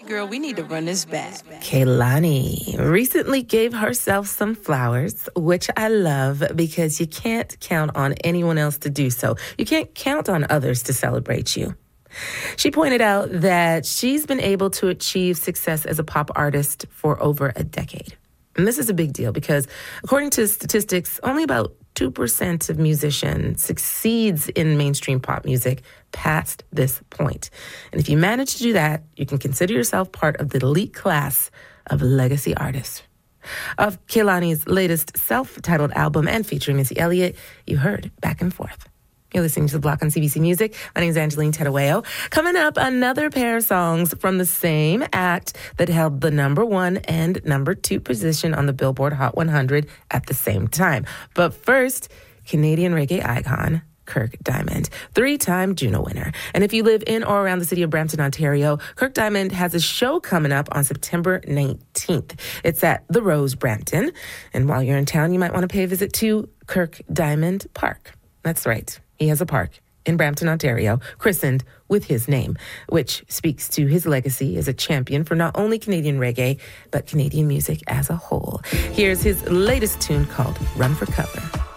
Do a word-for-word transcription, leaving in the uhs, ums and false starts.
Girl, we need to run this back. Kehlani recently gave herself some flowers, which I love because you can't count on anyone else to do so. You can't count on others to celebrate you. She pointed out that she's been able to achieve success as a pop artist for over a decade. And this is a big deal because, according to statistics, only about two percent of musicians succeeds in mainstream pop music past this point. And if you manage to do that, you can consider yourself part of the elite class of legacy artists. Of Kehlani's latest self-titled album and featuring Missy Elliott, you heard Back and Forth. You're listening to The Block on C B C Music. My name is Angeline Tedaweo. Coming up, another pair of songs from the same act that held the number one and number two position on the Billboard Hot one hundred at the same time. But first, Canadian reggae icon Kirk Diamond, three-time Juno winner. And if you live in or around the city of Brampton, Ontario, Kirk Diamond has a show coming up on September nineteenth. It's at the Rose, Brampton. And while you're in town, you might want to pay a visit to Kirk Diamond Park. That's right. He has a park in Brampton, Ontario, christened with his name, which speaks to his legacy as a champion for not only Canadian reggae, but Canadian music as a whole. Here's his latest tune called Run for Cover.